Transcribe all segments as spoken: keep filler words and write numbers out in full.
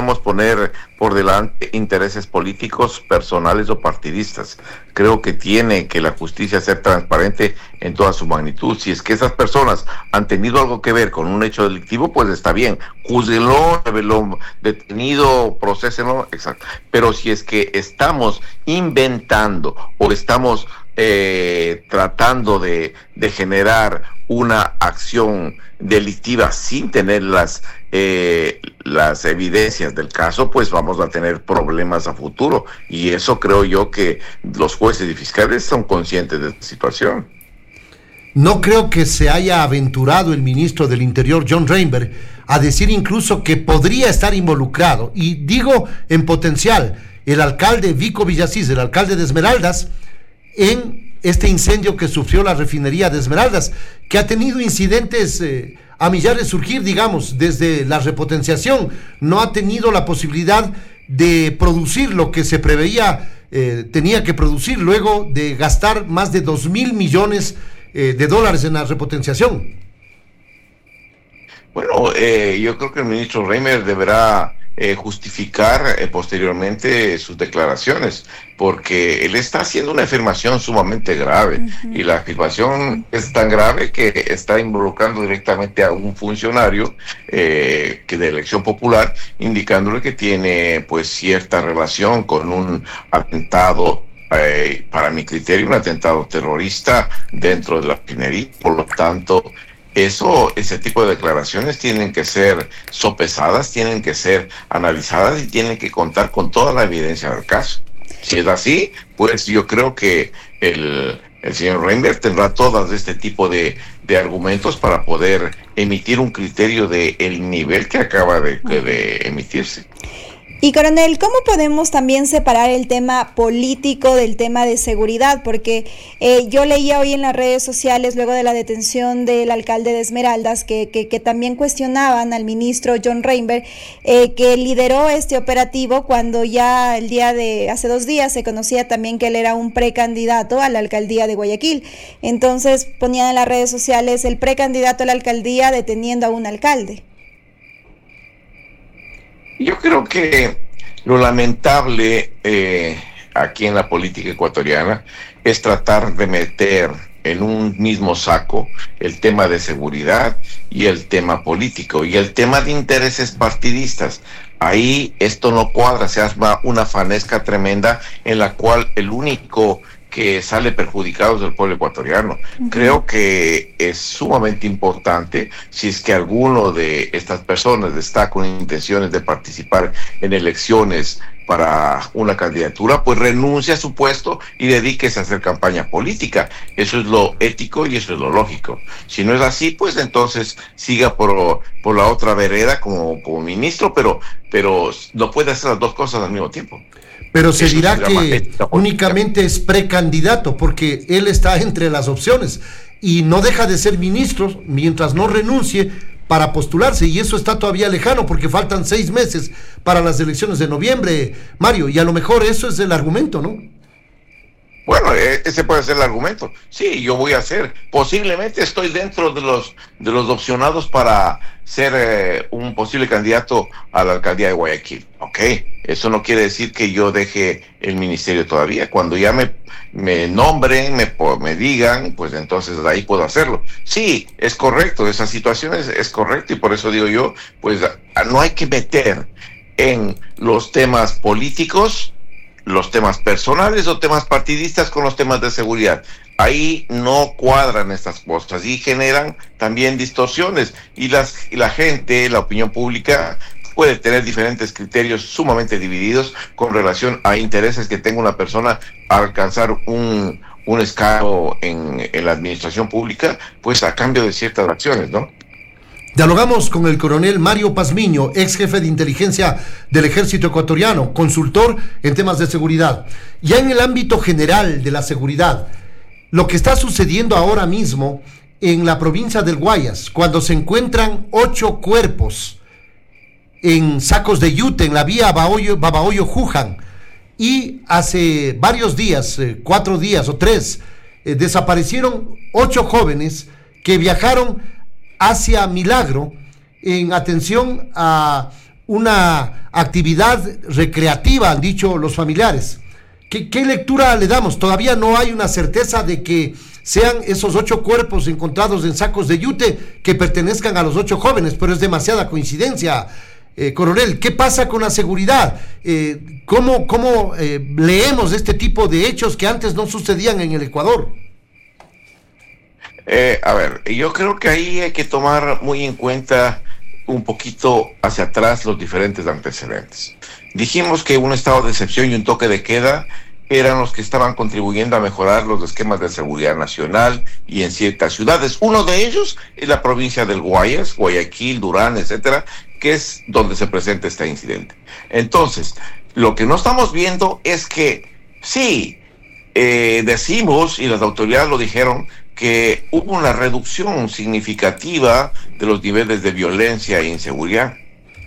podemos poner por delante intereses políticos, personales o partidistas. Creo que tiene que la justicia ser transparente en toda su magnitud. Si es que esas personas han tenido algo que ver con un hecho delictivo, pues está bien, júzguenlo, llévenlo detenido, procesenlo, exacto. Pero si es que estamos inventando o estamos eh, tratando de, de generar una acción delictiva sin tener las eh, las evidencias del caso, pues vamos a tener problemas a futuro, y eso creo yo que los jueces y fiscales son conscientes de esta situación. No creo que se haya aventurado el ministro del Interior, John Reinberg, a decir incluso que podría estar involucrado, y digo en potencial, el alcalde Vico Villasís, el alcalde de Esmeraldas, en este incendio que sufrió la refinería de Esmeraldas, que ha tenido incidentes eh, a millares surgir, digamos, desde la repotenciación. No ha tenido la posibilidad de producir lo que se preveía, eh, tenía que producir, luego de gastar más de dos mil millones eh, de dólares en la repotenciación. Bueno, eh, yo creo que el ministro Reimer deberá Eh, justificar eh, posteriormente sus declaraciones, porque él está haciendo una afirmación sumamente grave, uh-huh. y la afirmación es tan grave que está involucrando directamente a un funcionario eh, que de elección popular, indicándole que tiene pues cierta relación con un atentado, eh, para mi criterio, un atentado terrorista dentro de la refinería. Por lo tanto, Eso, ese tipo de declaraciones tienen que ser sopesadas, tienen que ser analizadas y tienen que contar con toda la evidencia del caso. Si es así, pues yo creo que el, el señor Reinberg tendrá todas este tipo de, de argumentos para poder emitir un criterio de el nivel que acaba de, de emitirse. Y coronel, ¿cómo podemos también separar el tema político del tema de seguridad? Porque eh, yo leía hoy en las redes sociales, luego de la detención del alcalde de Esmeraldas, que, que, que también cuestionaban al ministro John Reinberg, eh, que lideró este operativo cuando ya el día de, hace dos días se conocía también que él era un precandidato a la alcaldía de Guayaquil. Entonces ponían en las redes sociales el precandidato a la alcaldía deteniendo a un alcalde. Yo creo que lo lamentable eh, aquí en la política ecuatoriana es tratar de meter en un mismo saco el tema de seguridad y el tema político y el tema de intereses partidistas. Ahí esto no cuadra, se arma una fanesca tremenda en la cual el único que sale perjudicado es el pueblo ecuatoriano. Uh-huh. Creo que es sumamente importante, si es que alguno de estas personas está con intenciones de participar en elecciones para una candidatura, pues renuncie a su puesto y dedíquese a hacer campaña política. Eso es lo ético y eso es lo lógico. Si no es así, pues entonces siga por, por la otra vereda como, como ministro, pero, pero no puede hacer las dos cosas al mismo tiempo. Pero se Eso dirá que únicamente es precandidato, porque él está entre las opciones y no deja de ser ministro mientras no renuncie para postularse, y eso está todavía lejano porque faltan seis meses para las elecciones de noviembre, Mario, y a lo mejor eso es el argumento, ¿no? Bueno, ese puede ser el argumento. Sí, yo voy a hacer, posiblemente estoy dentro de los de los opcionados para ser eh, un posible candidato a la alcaldía de Guayaquil. Ok, eso no quiere decir que yo deje el ministerio todavía. Cuando ya me, me nombren, me, me digan, pues entonces ahí puedo hacerlo. Sí, es correcto, esa situación es, es correcta, y por eso digo yo, pues no hay que meter en los temas políticos los temas personales o temas partidistas con los temas de seguridad. Ahí no cuadran estas cosas y generan también distorsiones, y, las, y la gente, la opinión pública puede tener diferentes criterios sumamente divididos con relación a intereses que tenga una persona a alcanzar un, un escalón en, en la administración pública, pues a cambio de ciertas acciones, ¿no? Dialogamos con el coronel Mario Pazmiño, ex jefe de inteligencia del ejército ecuatoriano, consultor en temas de seguridad. Ya en el ámbito general de la seguridad, lo que está sucediendo ahora mismo en la provincia del Guayas, cuando se encuentran ocho cuerpos en sacos de yute en la vía Babahoyo-Juján, y hace varios días, eh, cuatro días o tres, eh, desaparecieron ocho jóvenes que viajaron hacia Milagro en atención a una actividad recreativa, han dicho los familiares. ¿Qué, qué lectura le damos? Todavía no hay una certeza de que sean esos ocho cuerpos encontrados en sacos de yute que pertenezcan a los ocho jóvenes, pero es demasiada coincidencia. Eh, coronel, ¿qué pasa con la seguridad? Eh, ¿Cómo, cómo eh, leemos este tipo de hechos que antes no sucedían en el Ecuador? Eh, a ver, yo creo que ahí hay que tomar muy en cuenta un poquito hacia atrás los diferentes antecedentes. Dijimos que un estado de excepción y un toque de queda eran los que estaban contribuyendo a mejorar los esquemas de seguridad nacional y en ciertas ciudades. Uno de ellos es la provincia del Guayas, Guayaquil, Durán, etcétera, que es donde se presenta este incidente. Entonces, lo que no estamos viendo es que sí, eh, decimos, y las autoridades lo dijeron, que hubo una reducción significativa de los niveles de violencia e inseguridad.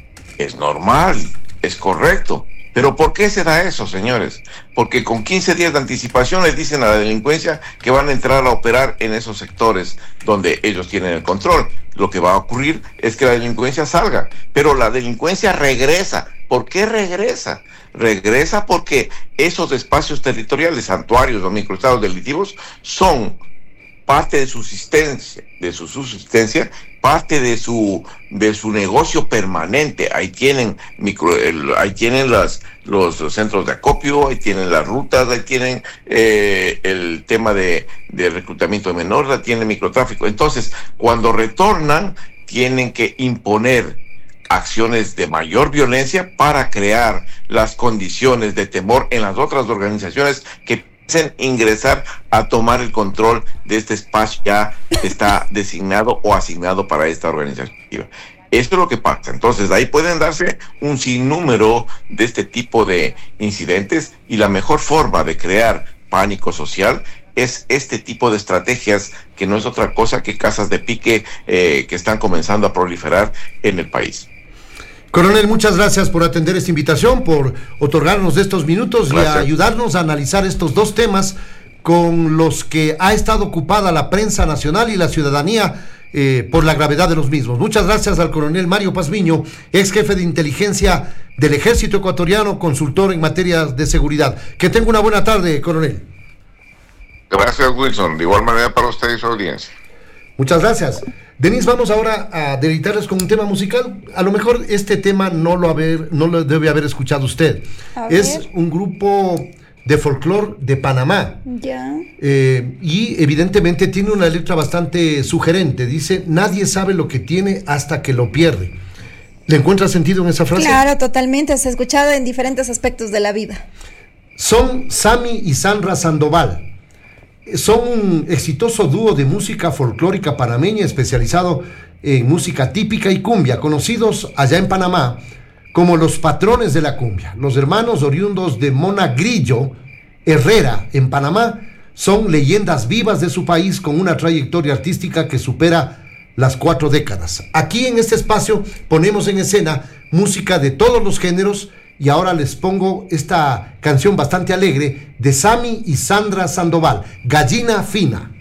Es normal, es correcto. Pero ¿por qué se da eso, señores? Porque con quince días de anticipación les dicen a la delincuencia que van a entrar a operar en esos sectores donde ellos tienen el control. Lo que va a ocurrir es que la delincuencia salga, pero la delincuencia regresa. ¿Por qué regresa? Regresa porque esos espacios territoriales, santuarios o microestados delictivos, son parte de su subsistencia, de su subsistencia, parte de su de su negocio permanente. Ahí tienen micro, el, ahí tienen las los centros de acopio, ahí tienen las rutas, ahí tienen eh, el tema de, de reclutamiento de menores, ahí tienen microtráfico. Entonces, cuando retornan, tienen que imponer acciones de mayor violencia para crear las condiciones de temor en las otras organizaciones que ingresar a tomar el control de este espacio ya que está designado o asignado para esta organización. Esto es lo que pasa. Entonces, ahí pueden darse un sinnúmero de este tipo de incidentes y la mejor forma de crear pánico social es este tipo de estrategias que no es otra cosa que casas de pique eh, que están comenzando a proliferar en el país. Coronel, muchas gracias por atender esta invitación, por otorgarnos estos minutos gracias. Y ayudarnos a analizar estos dos temas con los que ha estado ocupada la prensa nacional y la ciudadanía eh, por la gravedad de los mismos. Muchas gracias al coronel Mario Pazmiño, ex jefe de inteligencia del Ejército Ecuatoriano, consultor en materia de seguridad. Que tenga una buena tarde, coronel. Gracias, Wilson. De igual manera para usted y su audiencia. Muchas gracias. Denis, vamos ahora a deleitarles con un tema musical. A lo mejor este tema no lo, haber, no lo debe haber escuchado usted. Es un grupo de folclore de Panamá. Ya. Eh, y evidentemente tiene una letra bastante sugerente. Dice, nadie sabe lo que tiene hasta que lo pierde. ¿Le encuentra sentido en esa frase? Claro, totalmente. Se ha escuchado en diferentes aspectos de la vida. Son Sammy y Sandra Sandoval. Son un exitoso dúo de música folclórica panameña especializado en música típica y cumbia, conocidos allá en Panamá como los patrones de la cumbia. Los hermanos oriundos de Monagrillo, Herrera, en Panamá, son leyendas vivas de su país con una trayectoria artística que supera las cuatro décadas. Aquí en este espacio ponemos en escena música de todos los géneros. Y ahora les pongo esta canción bastante alegre de Sammy y Sandra Sandoval, Gallina Fina.